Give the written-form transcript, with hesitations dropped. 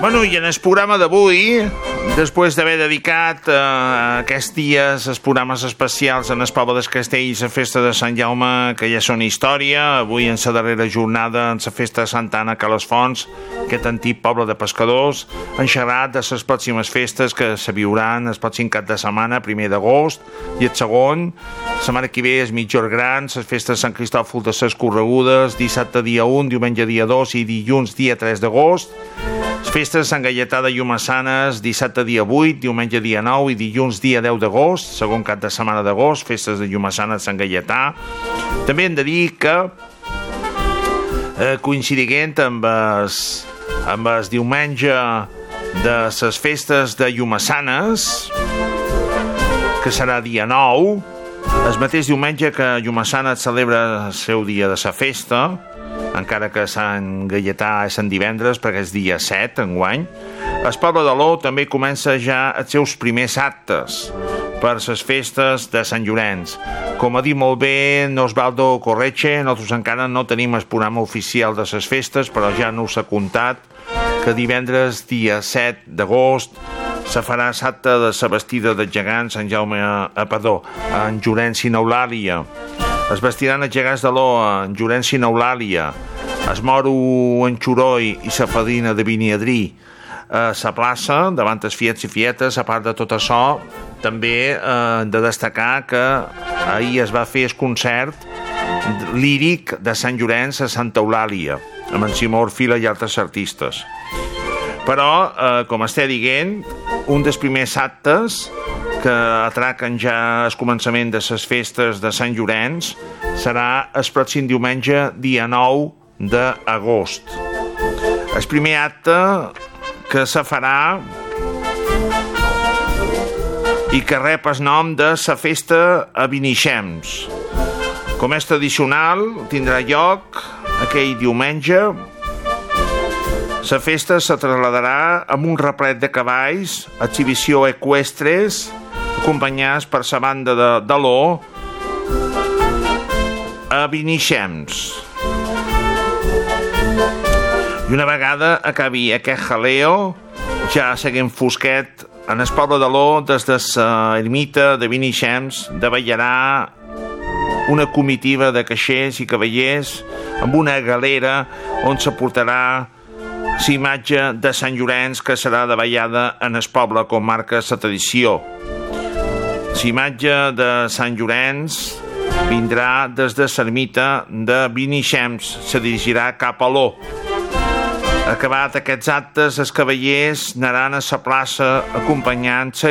Bueno, i en el programa d'avui, després d'haver dedicat aquests dies els programes especials en el poble dels Castells a festa de Sant Jaume, que ja són història, avui en la darrera jornada en la festa de Santa Anna a Calasfonts, aquest antic poble de pescadors, han xerrat de les pròximes festes que se viuran el pròxim cap de setmana, 1 d'agost, i el segon, la setmana que ve és Mitjor Gran, les festes de Sant Cristòfol de ses Corregudes, dissabte dia 1, diumenge dia 2 i dilluns dia 3 d'agost, les festes de Sant Gaietà de Llumassanes, dissabte dia 8, diumenge dia 9 i dilluns dia 10 d'agost, segon cap de setmana d'agost, festes de Llumassanes de Sant Gaietà. També hem de dir que, coincidint amb el diumenge de les festes de Llumassanes, que serà dia 9, el mateix diumenge que Llumassanes celebra el seu dia de la festa, encara que Sant Gaietà és en divendres perquè és dia 7 enguany, el poble d'Aló també comença ja els seus primers actes per les festes de Sant Llorenç. Com ha dit molt bé Osvaldo Correche, nosaltres encara no tenim el programa oficial de les festes, però ja no us ha contat que divendres dia 7 d'agost se farà l'acte de la vestida dels gegants en Llorenç i n'Eulàlia. Es vestiran els gegants d'Aló en Llorenç i n'Eulàlia, es moro en Xuroi i la fadrina de Biniadrí a la plaça, davant els fiets i fietes. A part de tot això, també de destacar que ahir es va fer el concert líric de Sant Llorenç a Santa Eulàlia, amb en Simó Orfila i altres artistes. Però, com estic dient, un dels primers actes que atraquen ja el començament de les festes de Sant Llorenç serà el pròxim diumenge, dia 9 d'agost. El primer acte que se farà i que rep el nom de la festa a Vinixems. Com és tradicional, tindrà lloc aquell diumenge. La festa se trasladarà amb un replet de cavalls, exhibició eqüestres, acompanyats per la banda d'Aló a Vinixems. I una vegada acabi aquest jaleo, ja seguint fosquet, en el poble d'Aló, des de l'ermita de Vinixems, davallarà una comitiva de caixers i cavallers amb una galera on se portarà la imatge de Sant Llorenç, que serà davallada en el poble, com marca la tradició. La imatge de Sant Llorenç vindrà des de l'ermita de Vinixems, se dirigirà cap a Aló. Acabat aquests actes, els cavallers anaran a la plaça acompanyant-se